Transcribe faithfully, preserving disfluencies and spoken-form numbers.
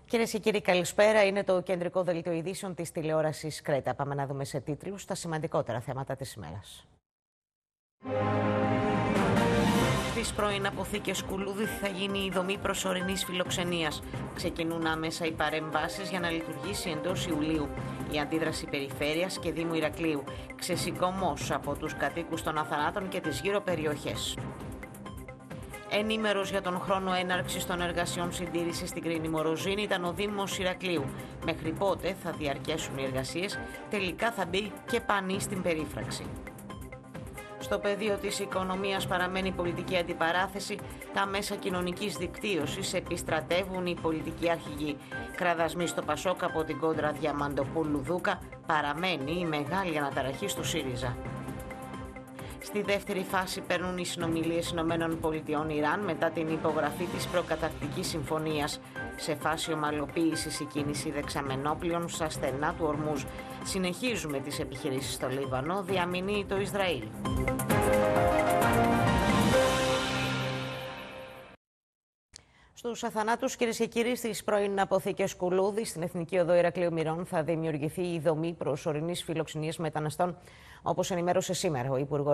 Κυρίες και κύριοι, καλησπέρα. Είναι το κεντρικό δελτίο ειδήσεων της τηλεόρασης Κρέτα. Πάμε να δούμε σε τίτλους τα σημαντικότερα θέματα της ημέρας. Στις πρώην αποθήκες Κουλούδη θα γίνει η δομή προσωρινής φιλοξενίας. Ξεκινούν άμεσα οι παρεμβάσεις για να λειτουργήσει εντός Ιουλίου. Η αντίδραση περιφέρειας και Δήμου Ηρακλείου. Ξεσηκωμός από τους κατοίκους των Αθανάτων και τις γύρω περιοχές. Ενήμερος για τον χρόνο έναρξης των εργασιών συντήρησης στην Κρίνη Μοροζίνη ήταν ο Δήμος Ηρακλείου. Μέχρι πότε θα διαρκέσουν οι εργασίες, τελικά θα μπει και πανί στην περίφραξη. Στο πεδίο της οικονομίας παραμένει πολιτική αντιπαράθεση, τα μέσα κοινωνικής δικτύωσης επιστρατεύουν οι πολιτικοί αρχηγοί. Κραδασμοί στο Πασόκ από την κόντρα Διαμαντοπούλου-Δούκα, παραμένει η μεγάλη αναταραχή στο ΣΥΡΙΖΑ. Στη δεύτερη φάση περνούν οι συνομιλίες ΗΠΑ-Ιράν μετά την υπογραφή της προκαταρκτικής συμφωνίας. Σε φάση ομαλοποίησης η κίνηση δεξαμενόπλων στα στενά του Ορμούζ. Συνεχίζουμε τις επιχειρήσεις στο Λίβανο, διαμηνύει το Ισραήλ. Στους αθανάτους, κυρίες και κύριοι, στις πρώην αποθήκες Κουλούδη, στην Εθνική Οδό Ηρακλείου Μυρών, θα δημιουργηθεί η δομή προσωρινής φιλοξενίας μεταναστών, όπως ενημέρωσε σήμερα ο Υπουργός